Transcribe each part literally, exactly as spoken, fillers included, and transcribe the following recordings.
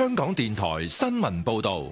香港電台新聞報道。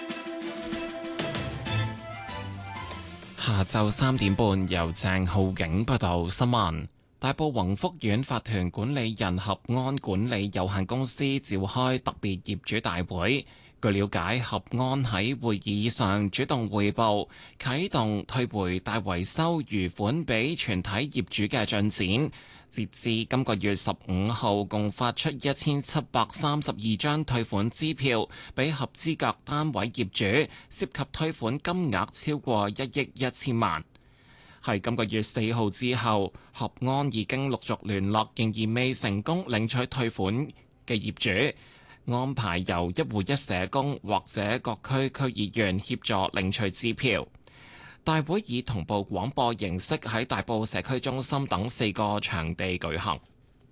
下晝三點半，由鄭浩景報道新聞。大埔宏福苑法團管理人合安管理有限公司召開特別業主大會。據了解，合安喺會議上主動匯報啟動退回大維修餘款俾全體業主嘅進展。截至今個月十五號，共發出一千七百三十二張退款支票俾合資格單位業主，涉及退款金額超過一億一千萬。喺今個月四號之後，合安已經陸續聯絡仍然未成功領取退款嘅業主，安排由一戶一社工或者各區區議員協助領取支票。大會以同步廣播形式喺大埔社區中心等四個場地舉行。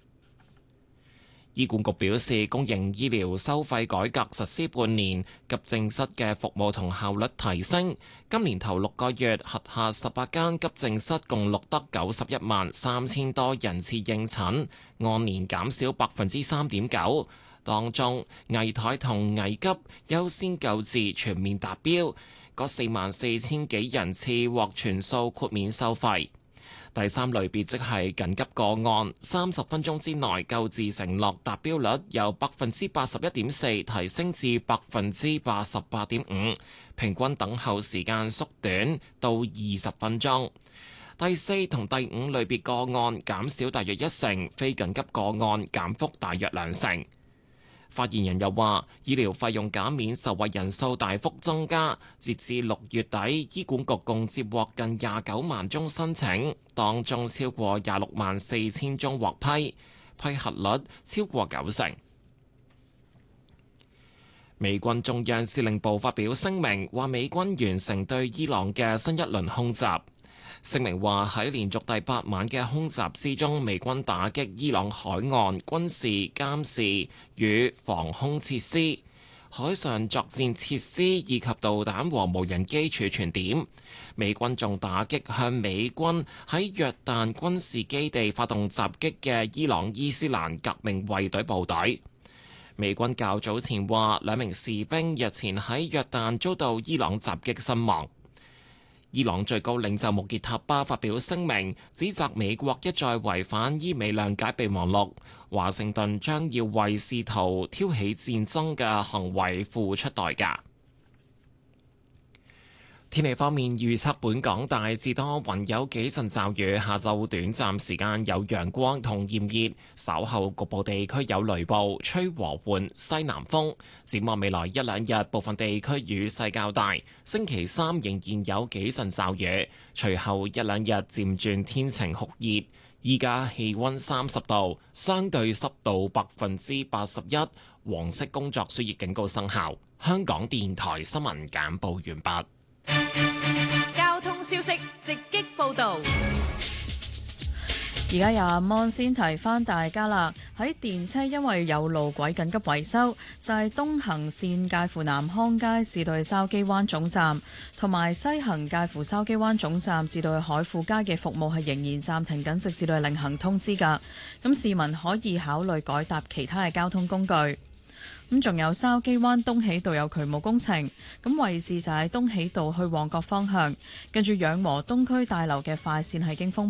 醫管局表示，公營醫療收費改革實施半年，急症室嘅服務同效率提升。今年頭六個月，轄下十八間急症室共錄得九十一萬三千多人次應診，按年減少百分之三點九。當中危殆同危急優先救治全面達標。嗰四萬四千幾人次獲全數豁免收費。第三類別即係緊急個案，三十分鐘之內救治承諾達標率由百分之八十一點四提升至百分之八十八點五，平均等候時間縮短到二十分鐘。第四同第五類別個案減少大約一成，非緊急個案減幅大約兩成。發言人又話，醫療費用減免受惠人數大幅增加，截至六月底，醫管局共接獲近廿九萬宗申請，當中超過廿六萬四千宗獲批，批核率超過九成。美軍中央司令部發表聲明，話美軍完成對伊朗嘅新一輪空襲。聲明話喺連續第八晚嘅空襲之中，美軍打擊伊朗海岸軍事監視與防空設施、海上作戰設施以及導彈和無人機儲存點。美軍仲打擊向美軍喺約旦軍事基地發動襲擊嘅伊朗伊斯蘭革命衛隊部隊。美軍較早前話，兩名士兵日前喺約旦遭到伊朗襲擊身亡。伊朗最高領袖穆傑塔巴發表聲明，指責美國一再違反伊美諒解備忘錄，華盛頓將要為試圖挑起戰爭嘅行為付出代價。天氣方面預測，本港大致多雲，有幾陣驟雨，下晝短暫時間有陽光同炎熱，稍後局部地區有雷暴，吹和緩西南風。展望未來一兩日，部分地區雨勢較大。星期三仍然有幾陣驟雨，隨後一兩日漸轉天晴酷熱。依家氣溫三十度，相對濕度百分之八十一，黃色工作暑熱警告生效。香港電台新聞簡報完畢。 交通消息直擊報道。 而家有阿 Mon 先提翻大家啦，喺電車因為有路軌緊急維修，就係、是、東行線介乎南康街至到去筲箕灣總站，同埋西行介乎筲箕灣總站至到去海富街嘅服務係仍然暫停緊，直至到另行通知㗎。咁市民可以考慮改搭其他嘅交通工具。咁仲有筲箕灣東喜道有渠務工程，咁位置就喺東喜道去旺角方向，跟住養和東區大樓嘅快線係經封